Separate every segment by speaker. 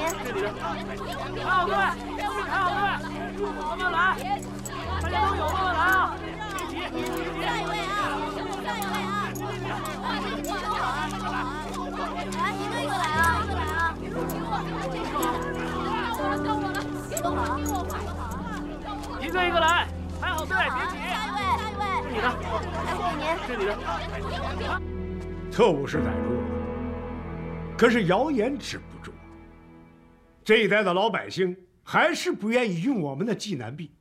Speaker 1: 这里的，排好队，排好队，慢慢来，大家都有，慢慢来啊！别急，别急。
Speaker 2: 下一位啊，下一位啊！来，一个一个来啊，一个来啊！听我，
Speaker 1: 一个一个来，排好队，别急。
Speaker 2: 下一位，
Speaker 1: 你的，这里的。
Speaker 3: 特务是逮住了，可是谣言止不住。这一带的老百姓还是不愿意用我们的济南币。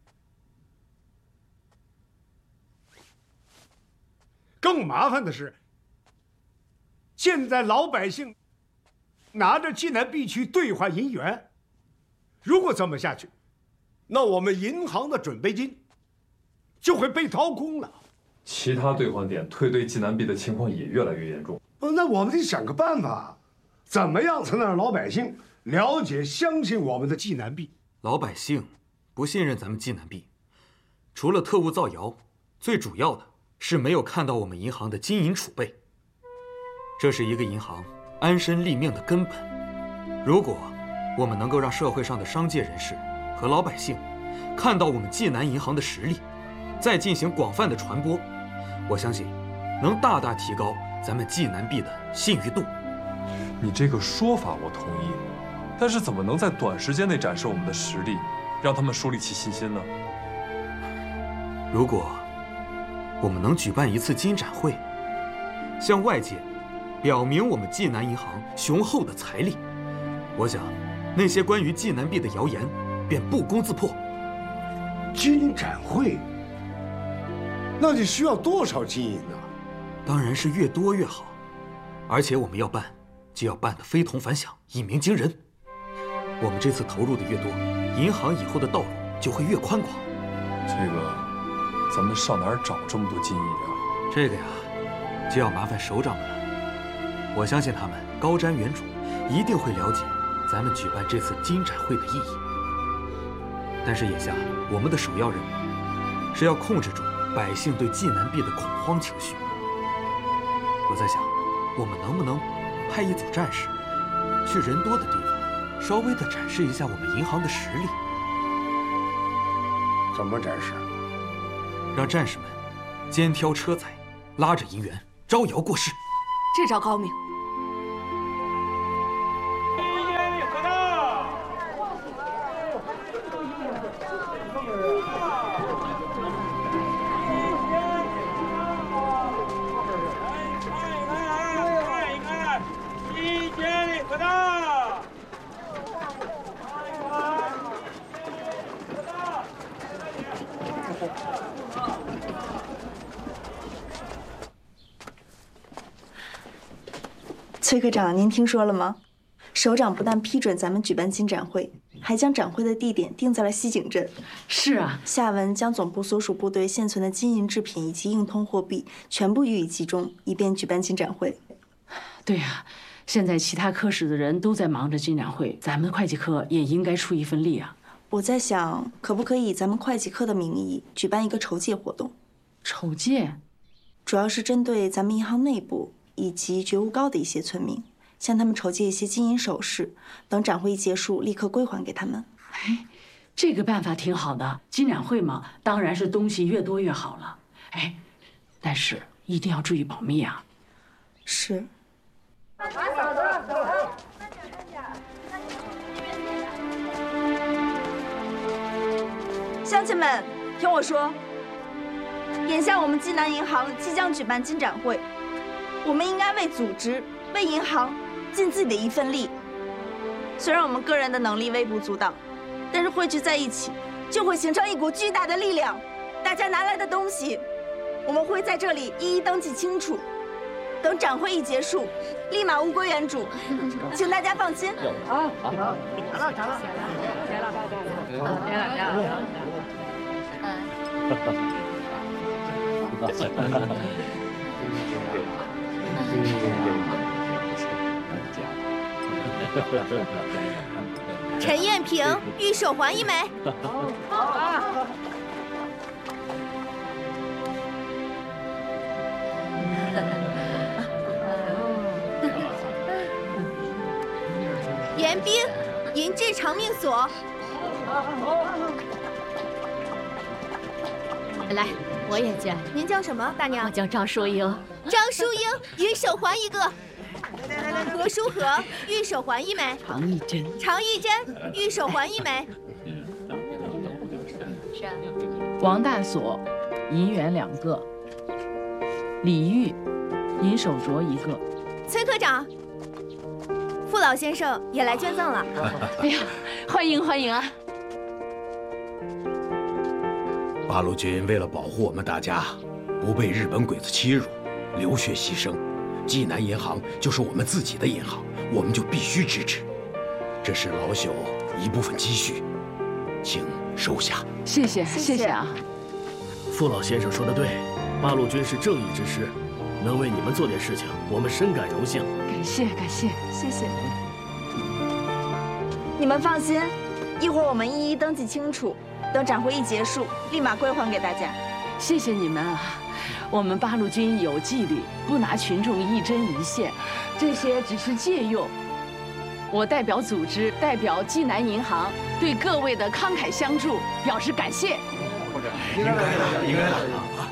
Speaker 3: 更麻烦的是，现在老百姓拿着济南币去兑换银元，如果这么下去，那我们银行的准备金就会被掏空了。
Speaker 4: 其他兑换点退兑济南币的情况也越来越严重。
Speaker 3: 那我们得想个办法，怎么样才能让老百姓了解、相信我们的济南币？
Speaker 5: 老百姓不信任咱们济南币，除了特务造谣，最主要的是没有看到我们银行的金银储备。这是一个银行安身立命的根本。如果我们能够让社会上的商界人士和老百姓看到我们济南银行的实力，再进行广泛的传播，我相信能大大提高咱们济南币的信誉度。
Speaker 4: 你这个说法我同意，但是怎么能在短时间内展示我们的实力，让他们树立起信心呢？
Speaker 5: 如果我们能举办一次金展会，向外界表明我们济南银行雄厚的财力，我想那些关于济南币的谣言便不攻自破。
Speaker 3: 金展会，那得需要多少金银呢？
Speaker 5: 当然是越多越好，而且我们要办，就要办得非同凡响，一鸣惊人。我们这次投入的越多，银行以后的道路就会越宽广。
Speaker 4: 这个，咱们上哪儿找这么多金银啊？
Speaker 5: 这个呀，就要麻烦首长们了。我相信他们高瞻远瞩，一定会了解咱们举办这次金展会的意义。但是眼下我们的首要任务是要控制住百姓对济南币的恐慌情绪。我在想，我们能不能派一组战士去人多的地方，稍微的展示一下我们银行的实力？
Speaker 3: 怎么展示？
Speaker 5: 让战士们肩挑车载，拉着银元招摇过市。
Speaker 2: 这招高明。
Speaker 6: 崔科长，您听说了吗？首长不但批准咱们举办金展会，还将展会的地点定在了西井镇。
Speaker 7: 是啊，
Speaker 6: 下文将总部所属部队现存的金银制品以及硬通货币全部予以集中，以便举办金展会。
Speaker 7: 对呀，现在其他科室的人都在忙着金展会，咱们会计科也应该出一份力啊。
Speaker 6: 我在想，可不可以以咱们会计科的名义举办一个筹借活动？
Speaker 7: 筹借，
Speaker 6: 主要是针对咱们银行内部以及觉悟高的一些村民，向他们筹借一些金银首饰，等展会一结束，立刻归还给他们。
Speaker 7: 哎，这个办法挺好的。金展会嘛，当然是东西越多越好了。哎，但是一定要注意保密啊。
Speaker 6: 是。乡亲们，听我说，眼下我们济南银行即将举办金展会，我们应该为组织、为银行尽自己的一份力。虽然我们个人的能力微不足道，但是汇聚在一起，就会形成一股巨大的力量。大家拿来的东西，我们会在这里一一登记清楚。等展会一结束，立马物归原主，请大家放心。
Speaker 1: 啊，好了，
Speaker 2: 陈艳萍玉手环一枚。好啊。严冰银质长命锁。
Speaker 8: 来，我也捐。
Speaker 2: 您叫什么，大娘？
Speaker 8: 我叫赵淑英。
Speaker 2: 张淑英，银手环一个。何书和，玉手环1枚。
Speaker 7: 常一真，
Speaker 2: 常一真，玉手环1枚。
Speaker 7: 王大锁，银元2个。李玉，银手镯1个。
Speaker 2: 崔科长，傅老先生也来捐赠了。
Speaker 7: 哎呀，欢迎欢迎啊！
Speaker 9: 八路军为了保护我们大家不被日本鬼子欺辱，流血牺牲，济南银行就是我们自己的银行，我们就必须支持。这是老朽一部分积蓄，请收下。
Speaker 7: 谢谢谢谢啊！
Speaker 10: 傅老先生说的对，八路军是正义之师，能为你们做点事情，我们深感荣幸。
Speaker 7: 感谢感谢
Speaker 6: 谢谢。你们放心，一会儿我们一一登记清楚，等展会一结束，立马归还给大家。
Speaker 7: 谢谢你们啊！我们八路军有纪律，不拿群众一针一线，这些只是借用。我代表组织，代表济南银行，对各位的慷慨相助表示感谢。
Speaker 9: 应该的，应该的。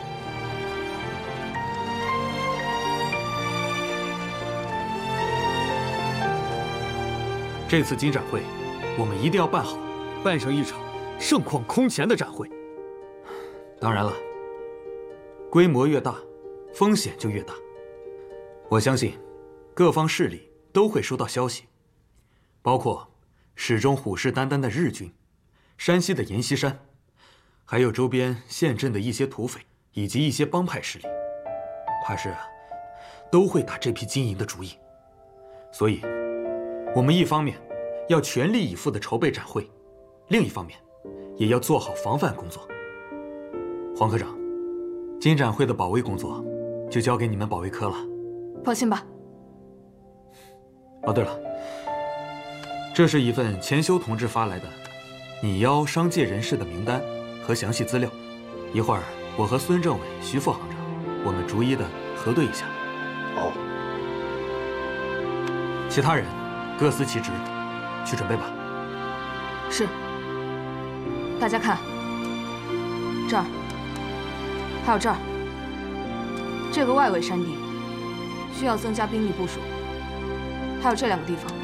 Speaker 5: 这次金展会，我们一定要办好，办上一场盛况空前的展会。当然了，规模越大，风险就越大。我相信，各方势力都会收到消息，包括始终虎视眈眈的日军、山西的阎锡山，还有周边县镇的一些土匪以及一些帮派势力，怕是都会打这批金银的主意。所以，我们一方面要全力以赴地筹备展会，另一方面也要做好防范工作。黄科长，金展会的保卫工作就交给你们保卫科了。
Speaker 6: 放心吧。
Speaker 5: 哦，对了，这是一份钱修同志发来的拟邀商界人士的名单和详细资料，一会儿我和孙政委、徐副行长，我们逐一的核对一下。
Speaker 9: 好。
Speaker 5: 其他人各司其职，去准备吧。
Speaker 6: 是。大家看，这儿，还有这儿，这个外围山地需要增加兵力部署，还有这2个地方。